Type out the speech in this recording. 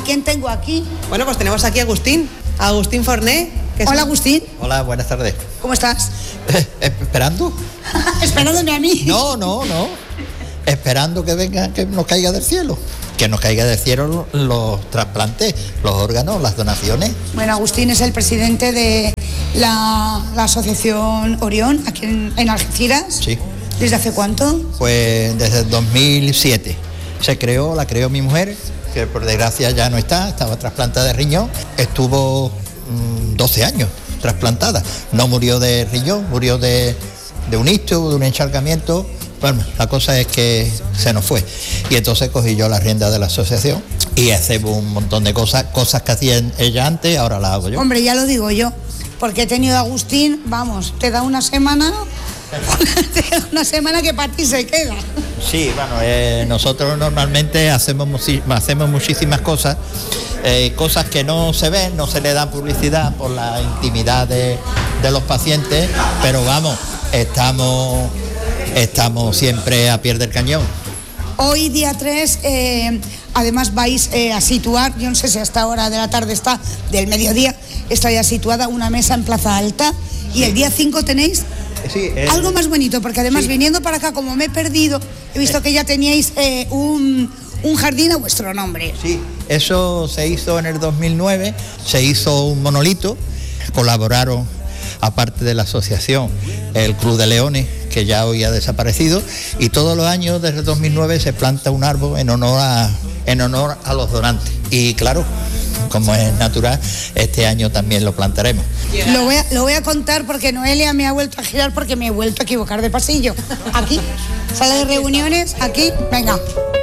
quién tengo aquí? Bueno, pues tenemos aquí a Agustín Forné. Hola, Agustín. Hola, buenas tardes. ¿Cómo estás? ¿Esperando? ¿Esperándome a mí? No. Esperando que venga, que nos caiga del cielo. Que nos caiga del cielo los trasplantes, los órganos, las donaciones. Bueno, Agustín es el presidente de la asociación Orión, aquí en Algeciras. Sí. ¿Desde hace cuánto? Pues desde el 2007. La creó mi mujer, que por desgracia ya no estaba trasplantada de riñón. Estuvo 12 años trasplantada. No murió de riñón, murió de un ictus, de un encharcamiento. Bueno, la cosa es que se nos fue. Y entonces cogí yo la rienda de la asociación y hacemos un montón de cosas que hacía ella antes, ahora las hago yo. Hombre, ya lo digo yo, porque he tenido a Agustín, vamos, te da una semana que para ti se queda. Sí, bueno, nosotros normalmente hacemos muchísimas cosas, cosas que no se ven, no se le da publicidad por la intimidad de los pacientes, pero vamos, estamos siempre a pie del cañón. Hoy, día 3, además vais a situar, yo no sé si hasta ahora de la tarde del mediodía, está ya situada una mesa en Plaza Alta, y el día 5 tenéis algo más bonito, porque además viniendo para acá, como me he perdido, he visto que ya teníais un jardín a vuestro nombre. Sí, eso se hizo en el 2009, se hizo un monolito, colaboraron, aparte de la asociación, el Club de Leones, que ya hoy ha desaparecido, y todos los años desde el 2009 se planta un árbol en honor a los donantes. Y claro, como es natural, este año también lo plantaremos. Lo voy a contar porque Noelia me ha vuelto a girar porque me he vuelto a equivocar de pasillo. Aquí, sala de reuniones, aquí, venga.